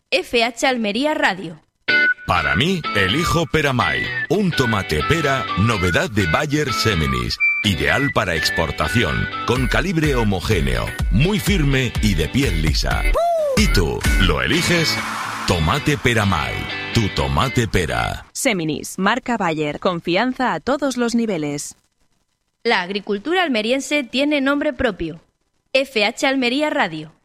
FH Almería Radio. Para mí, elijo Peramay, un tomate pera, novedad de Bayer Seminis, ideal para exportación, con calibre homogéneo, muy firme y de piel lisa. ¿Y tú, lo eliges? Tomate Peramay, tu tomate pera. Seminis, marca Bayer, confianza a todos los niveles. La agricultura almeriense tiene nombre propio. FH Almería Radio.